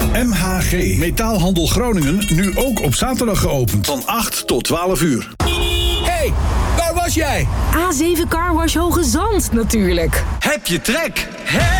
MHG, Metaalhandel Groningen, nu ook op zaterdag geopend. Van 8 tot 12 uur. Hey, waar was jij? A7 Carwash Hoge Zand natuurlijk. Heb je trek?